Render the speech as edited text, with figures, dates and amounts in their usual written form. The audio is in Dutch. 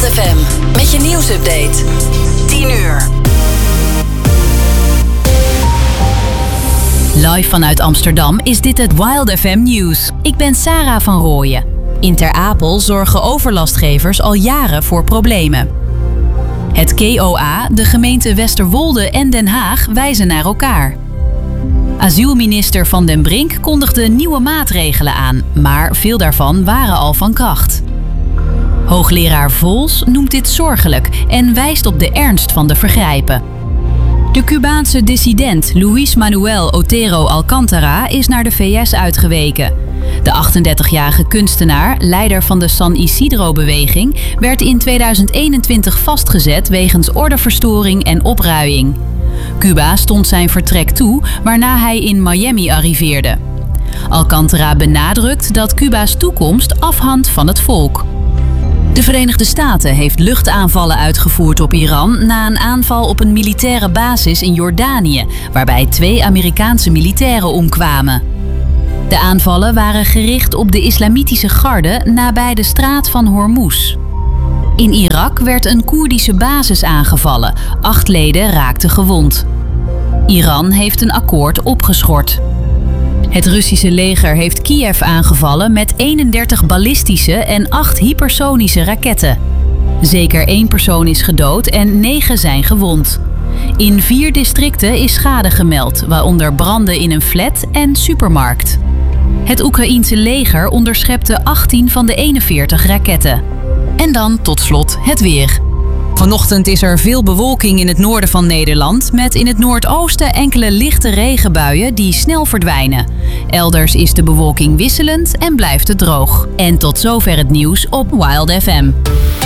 FM met je nieuwsupdate. 10 uur. Live vanuit Amsterdam is dit het Wild FM Nieuws. Ik ben Sarah van Rooyen. In Ter Apel zorgen overlastgevers al jaren voor problemen. Het KOA, de gemeente Westerwolde en Den Haag wijzen naar elkaar. Asielminister Van den Brink kondigde nieuwe maatregelen aan, maar veel daarvan waren al van kracht. Hoogleraar Vols noemt dit zorgelijk en wijst op de ernst van de vergrijpen. De Cubaanse dissident Luis Manuel Otero Alcántara is naar de VS uitgeweken. De 38-jarige kunstenaar, leider van de San Isidro-beweging, werd in 2021 vastgezet wegens ordeverstoring en opruiing. Cuba stond zijn vertrek toe, waarna hij in Miami arriveerde. Alcántara benadrukt dat Cuba's toekomst afhangt van het volk. De Verenigde Staten heeft luchtaanvallen uitgevoerd op Iran na een aanval op een militaire basis in Jordanië, waarbij 2 Amerikaanse militairen omkwamen. De aanvallen waren gericht op de islamitische garde nabij de straat van Hormuz. In Irak werd een Koerdische basis aangevallen. 8 leden raakten gewond. Iran heeft een akkoord opgeschort. Het Russische leger heeft Kiev aangevallen met 31 ballistische en 8 hypersonische raketten. Zeker 1 persoon is gedood en 9 zijn gewond. In 4 districten is schade gemeld, waaronder branden in een flat en supermarkt. Het Oekraïense leger onderschepte 18 van de 41 raketten. En dan tot slot het weer. Vanochtend is er veel bewolking in het noorden van Nederland, met in het noordoosten enkele lichte regenbuien die snel verdwijnen. Elders is de bewolking wisselend en blijft het droog. En tot zover het nieuws op Wild FM.